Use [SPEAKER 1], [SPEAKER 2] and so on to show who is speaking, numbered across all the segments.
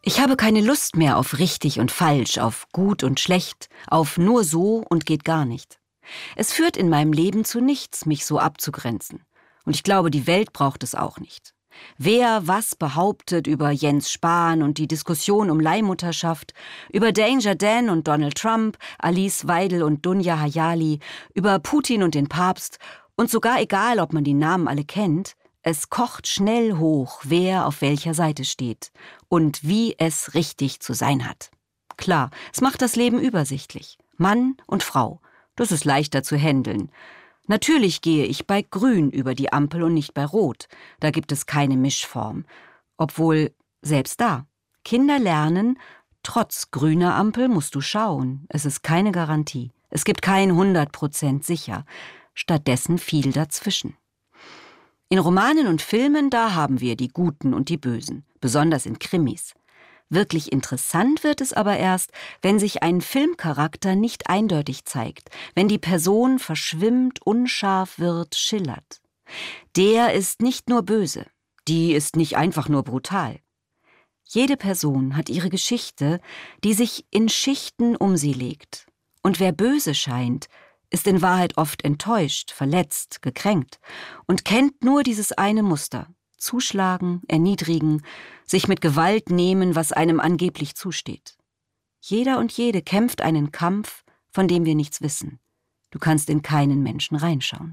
[SPEAKER 1] Ich habe keine Lust mehr auf richtig und falsch, auf gut und schlecht, auf nur so und geht gar nicht. Es führt in meinem Leben zu nichts, mich so abzugrenzen. Und ich glaube, die Welt braucht es auch nicht. Wer was behauptet über Jens Spahn und die Diskussion um Leihmutterschaft, über Danger Dan und Donald Trump, Alice Weidel und Dunja Hayali, über Putin und den Papst und sogar egal, ob man die Namen alle kennt, es kocht schnell hoch, wer auf welcher Seite steht und wie es richtig zu sein hat. Klar, es macht das Leben übersichtlich. Mann und Frau, das ist leichter zu handeln. Natürlich gehe ich bei Grün über die Ampel und nicht bei Rot. Da gibt es keine Mischform. Obwohl, selbst da, Kinder lernen, trotz grüner Ampel musst du schauen. Es ist keine Garantie. Es gibt kein 100% sicher. Stattdessen viel dazwischen. In Romanen und Filmen, da haben wir die Guten und die Bösen, besonders in Krimis. Wirklich interessant wird es aber erst, wenn sich ein Filmcharakter nicht eindeutig zeigt, wenn die Person verschwimmt, unscharf wird, schillert. Der ist nicht nur böse, die ist nicht einfach nur brutal. Jede Person hat ihre Geschichte, die sich in Schichten um sie legt. Und wer böse scheint, ist in Wahrheit oft enttäuscht, verletzt, gekränkt und kennt nur dieses eine Muster: zuschlagen, erniedrigen, sich mit Gewalt nehmen, was einem angeblich zusteht. Jeder und jede kämpft einen Kampf, von dem wir nichts wissen. Du kannst in keinen Menschen reinschauen.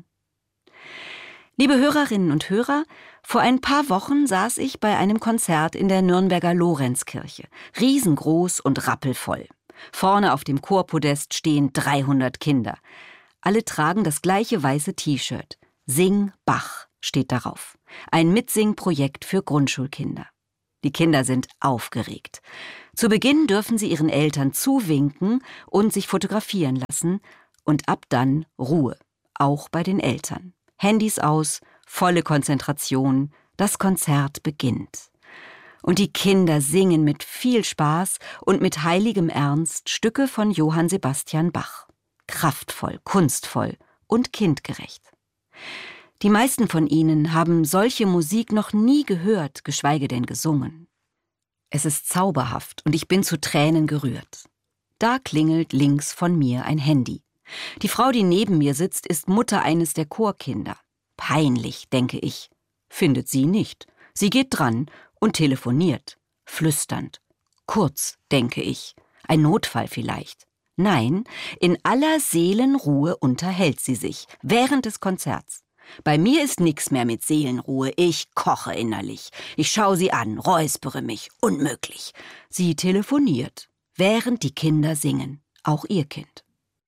[SPEAKER 1] Liebe Hörerinnen und Hörer, vor ein paar Wochen saß ich bei einem Konzert in der Nürnberger Lorenzkirche, riesengroß und rappelvoll. Vorne auf dem Chorpodest stehen 300 Kinder. Alle tragen das gleiche weiße T-Shirt. Sing Bach steht darauf. Ein Mitsingprojekt für Grundschulkinder. Die Kinder sind aufgeregt. Zu Beginn dürfen sie ihren Eltern zuwinken und sich fotografieren lassen. Und ab dann Ruhe, auch bei den Eltern. Handys aus, volle Konzentration. Das Konzert beginnt. Und die Kinder singen mit viel Spaß und mit heiligem Ernst Stücke von Johann Sebastian Bach. Kraftvoll, kunstvoll und kindgerecht. Die meisten von ihnen haben solche Musik noch nie gehört, geschweige denn gesungen. Es ist zauberhaft und ich bin zu Tränen gerührt. Da klingelt links von mir ein Handy. Die Frau, die neben mir sitzt, ist Mutter eines der Chorkinder. Peinlich, denke ich. Findet sie nicht. Sie geht dran und telefoniert, flüsternd. Kurz, denke ich. Ein Notfall vielleicht. Nein, in aller Seelenruhe unterhält sie sich, während des Konzerts. Bei mir ist nix mehr mit Seelenruhe, ich koche innerlich. Ich schaue sie an, räuspere mich, unmöglich. Sie telefoniert, während die Kinder singen, auch ihr Kind.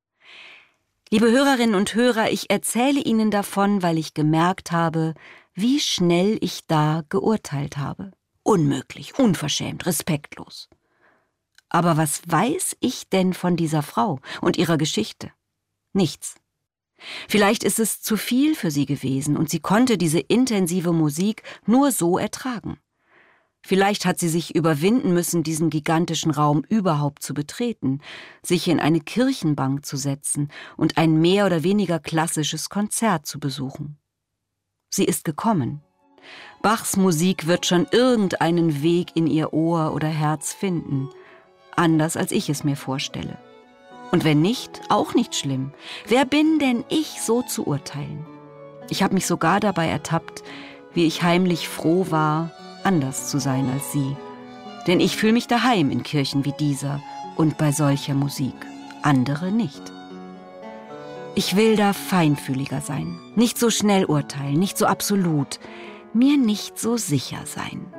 [SPEAKER 1] Liebe Hörerinnen und Hörer, ich erzähle Ihnen davon, weil ich gemerkt habe, wie schnell ich da geurteilt habe. Unmöglich, unverschämt, respektlos. Aber was weiß ich denn von dieser Frau und ihrer Geschichte? Nichts. Vielleicht ist es zu viel für sie gewesen und sie konnte diese intensive Musik nur so ertragen. Vielleicht hat sie sich überwinden müssen, diesen gigantischen Raum überhaupt zu betreten, sich in eine Kirchenbank zu setzen und ein mehr oder weniger klassisches Konzert zu besuchen. Sie ist gekommen. Bachs Musik wird schon irgendeinen Weg in ihr Ohr oder Herz finden. Anders als ich es mir vorstelle. Und wenn nicht, auch nicht schlimm. Wer bin denn ich, so zu urteilen? Ich habe mich sogar dabei ertappt, wie ich heimlich froh war, anders zu sein als sie. Denn ich fühle mich daheim in Kirchen wie dieser und bei solcher Musik. Andere nicht. Ich will da feinfühliger sein, nicht so schnell urteilen, nicht so absolut, mir nicht so sicher sein.